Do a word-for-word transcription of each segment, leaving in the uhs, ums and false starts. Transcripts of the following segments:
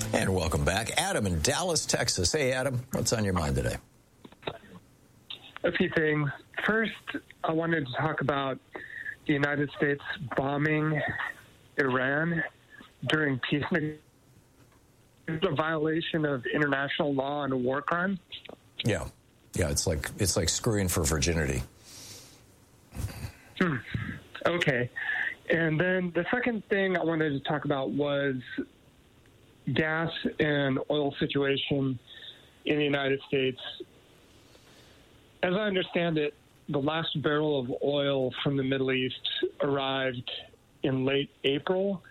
And welcome back. Adam in Dallas, Texas. Hey, Adam, what's on your mind today? A few things. First, I wanted to talk about the United States bombing Iran during peace negotiations. Is it a violation of international law and a war crime? Yeah. Yeah, it's like it's like screwing for virginity. Hmm. Okay. And then the second thing I wanted to talk about was gas and oil situation in the United States. As I understand it, the last barrel of oil from the Middle East arrived in late April.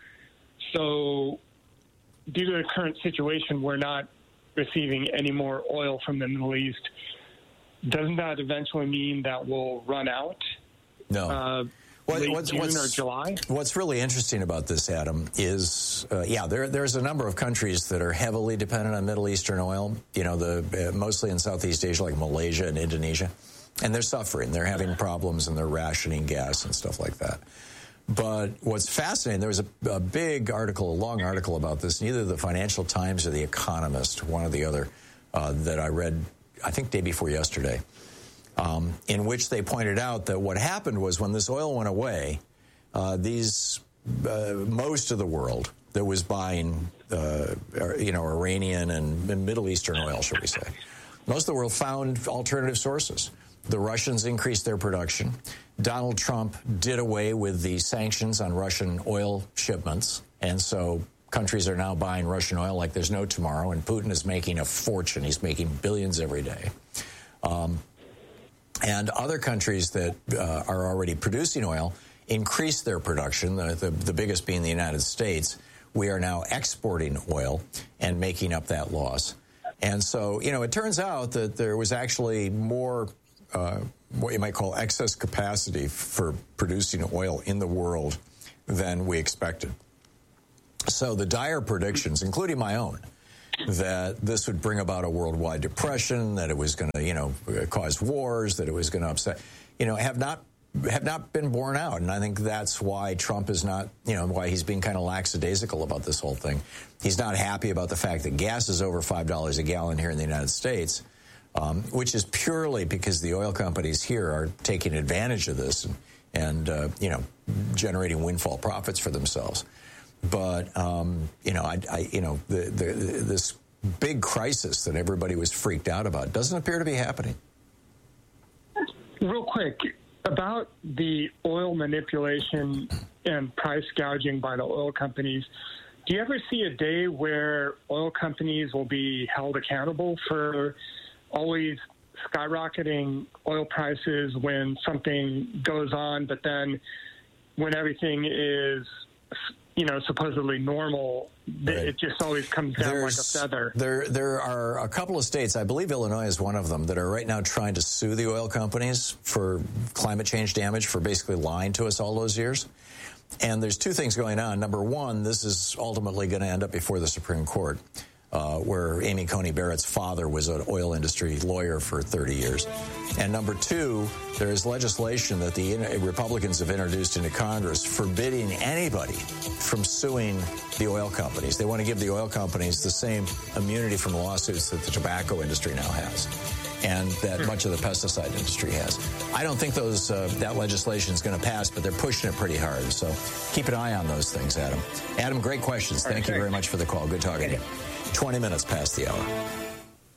So due to the current situation, we're not receiving any more oil from the Middle East. Doesn't that eventually mean that we'll run out? No. Uh, What, late what's, June what's, or July? What's really interesting about this, Adam, is, uh, yeah, there, there's a number of countries that are heavily dependent on Middle Eastern oil, you know, the uh, mostly in Southeast Asia, like Malaysia and Indonesia. And they're suffering. They're having problems, and they're rationing gas and stuff like that. But what's fascinating, there was a, a big article, a long article about this, neither the Financial Times or the Economist, one or the other, uh, that I read, I think, day before yesterday. Um, in which they pointed out that what happened was when this oil went away, uh, these uh, most of the world that was buying, uh, you know, Iranian and Middle Eastern oil, shall we say, most of the world found alternative sources. The Russians increased their production. Donald Trump did away with the sanctions on Russian oil shipments, and so countries are now buying Russian oil like there's no tomorrow. And Putin is making a fortune; he's making billions every day. Um, And other countries that uh, are already producing oil increase their production, the, the, the biggest being the United States. We are now exporting oil and making up that loss. And so, you know, it turns out that there was actually more, uh, what you might call excess capacity for producing oil in the world than we expected. So the dire predictions, including my own, that this would bring about a worldwide depression, that it was going to, you know, cause wars, that it was going to upset, you know, have not have not been borne out. And I think that's why Trump is not, you know, why he's being kind of lackadaisical about this whole thing. He's not happy about the fact that gas is over five dollars a gallon here in the United States, um, which is purely because the oil companies here are taking advantage of this and, and uh, you know, generating windfall profits for themselves. But, um, you know, I, I, you know, the, the, this big crisis that everybody was freaked out about doesn't appear to be happening. Real quick, about the oil manipulation and price gouging by the oil companies, do you ever see a day where oil companies will be held accountable for always skyrocketing oil prices when something goes on, but then when everything is, you know, supposedly normal, right, it just always comes down There's, like a feather? There there are a couple of states, I believe Illinois is one of them, that are right now trying to sue the oil companies for climate change damage, for basically lying to us all those years. And there's two things going on. Number one, this is ultimately going to end up before the Supreme Court, uh, where Amy Coney Barrett's father was an oil industry lawyer for thirty years. And number two, there is legislation that the Republicans have introduced into Congress forbidding anybody from suing the oil companies. They want to give the oil companies the same immunity from lawsuits that the tobacco industry now has, and that much of the pesticide industry has. I don't think those uh, that legislation is going to pass, but they're pushing it pretty hard. So keep an eye on those things, Adam. Adam, great questions. Thank you very much for the call. Good talking to you. twenty minutes past the hour.